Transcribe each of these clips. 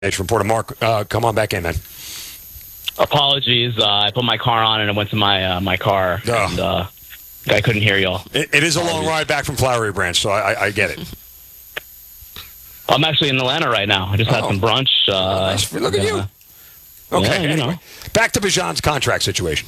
Reporter Mark, come on back in, man. Apologies. I put my car on and I went to my car. Oh. And I couldn't hear y'all. It is a long ride back from Flowery Branch, so I get it. I'm actually in Atlanta right now. I just had some brunch. Nice. Look at you. Okay, Yeah, anyway. Back to Bijan's contract situation.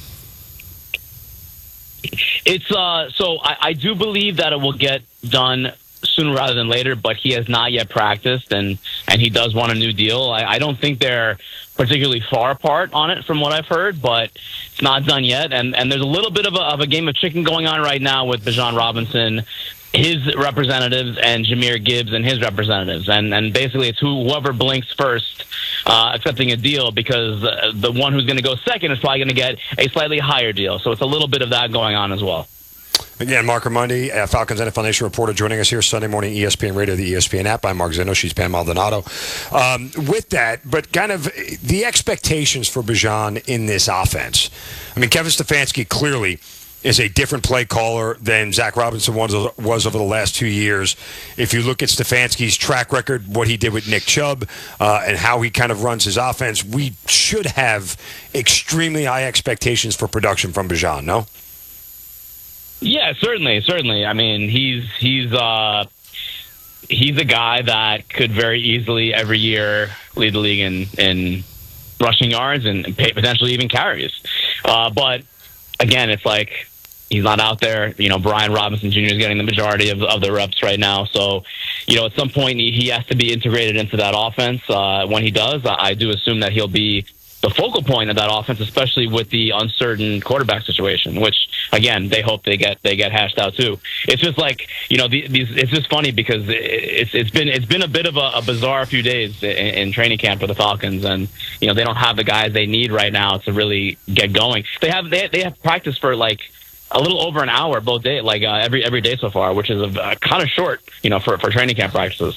It's so I do believe that it will get done sooner rather than later, but he has not yet practiced, and he does want a new deal. I don't think they're particularly far apart on it from what I've heard, but it's not done yet. And there's a little bit of a game of chicken going on right now with Bijan Robinson, his representatives, and Jahmyr Gibbs and his representatives. And basically it's whoever blinks first accepting a deal, because the one who's going to go second is probably going to get a slightly higher deal. So it's a little bit of that going on as well. Again, Mark Raimondi, Falcons NFL Nation reporter, joining us here Sunday morning, ESPN Radio, the ESPN app. I'm Mark Zeno. She's Pam Maldonado. With that, but kind of the expectations for Bijan in this offense. I mean, Kevin Stefanski clearly is a different play caller than Zach Robinson was over the last 2 years. If you look at Stefanski's track record, what he did with Nick Chubb, and how he kind of runs his offense, we should have extremely high expectations for production from Bijan, no? Yeah, certainly. I mean, he's a guy that could very easily every year lead the league in rushing yards and potentially even carries. But again, it's like he's not out there. You know, Brian Robinson Jr. is getting the majority of the reps right now. So, you know, at some point he has to be integrated into that offense. When he does, I do assume that he'll be the focal point of that offense, especially with the uncertain quarterback situation, which again they hope they get hashed out too. It's just like, you know, it's just funny because it's been a bit of a bizarre few days in training camp for the Falcons, and you know they don't have the guys they need right now to really get going. They have practice for like a little over an hour both day, like every day so far, which is kind of short, you know, for training camp practices.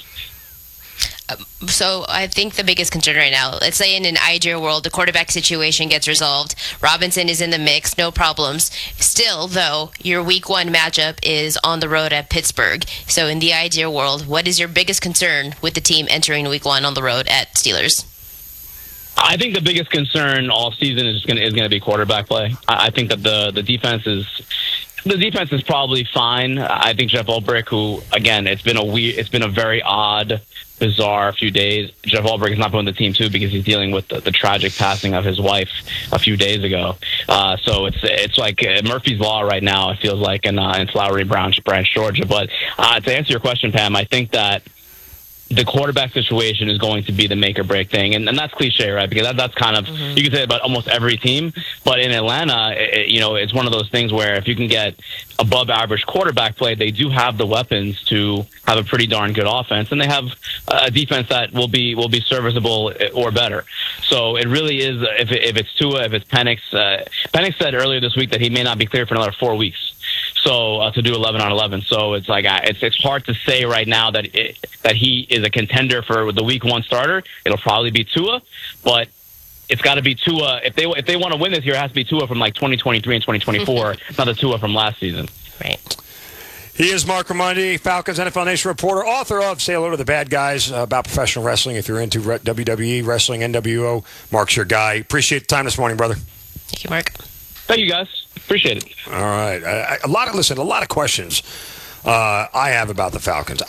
So I think the biggest concern right now, let's say in an ideal world, the quarterback situation gets resolved. Robinson is in the mix, no problems. Still, though, your week one matchup is on the road at Pittsburgh. So in the ideal world, what is your biggest concern with the team entering week one on the road at Steelers? I think the biggest concern all season is going to be quarterback play. I think that the defense is probably fine. I think Jeff Ulbrich, who again, it's been a very odd, bizarre few days. Jeff Ulbrich is not put on the team too because he's dealing with the tragic passing of his wife a few days ago. So it's like Murphy's Law right now. It feels like in Flowery Branch, Georgia. But to answer your question, Pam, I think that the quarterback situation is going to be the make or break thing. And that's cliche, right? Because that's kind of, you can say about almost every team. But in Atlanta, it's one of those things where if you can get above average quarterback play, they do have the weapons to have a pretty darn good offense. And they have a defense that will be serviceable or better. So it really is, if it's Tua, if it's Penix. Penix said earlier this week that he may not be clear for another 4 weeks. So to do 11 on 11. So it's like it's hard to say right now that he is a contender for the week one starter. It'll probably be Tua, but it's got to be Tua. If they want to win this year, it has to be Tua from like 2023 and 2024, not the Tua from last season. Right. He is Mark Raimondi, Falcons NFL Nation reporter, author of Say Hello to the Bad Guys, about professional wrestling. If you're into WWE, wrestling, NWO, Mark's your guy. Appreciate the time this morning, brother. Thank you, Mark. Thank you, guys. Appreciate it. All right. A lot of questions I have about the Falcons.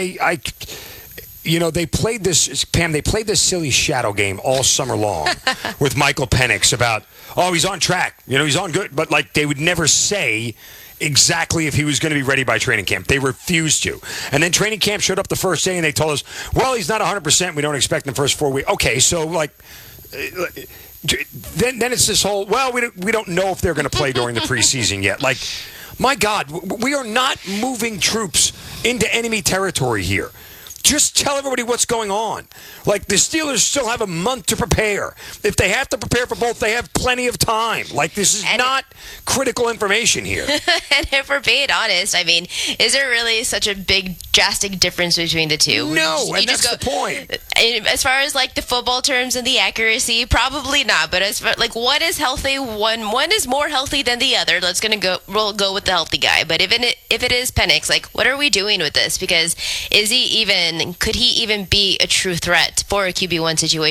They played this, Pam, they played this silly shadow game all summer long with Michael Penix about, he's on track. He's on good. But, they would never say exactly if he was going to be ready by training camp. They refused to. And then training camp showed up the first day and they told us, he's not 100%. We don't expect in the first 4 weeks. Okay, so, Then it's this whole, we don't know if they're going to play during the preseason yet. My God, we are not moving troops into enemy territory here. Just tell everybody what's going on. The Steelers still have a month to prepare. If they have to prepare for both, they have plenty of time. This is not critical information here. And if we're being honest, I mean, is there really such a big, drastic difference between the two? No, and that's the point. As far as, the football terms and the accuracy, probably not. But as far, one is healthy, one is more healthy than the other. We'll go with the healthy guy. But if it is Penix, what are we doing with this? Because is he even Robinson, could he even be a true threat for a QB1 situation?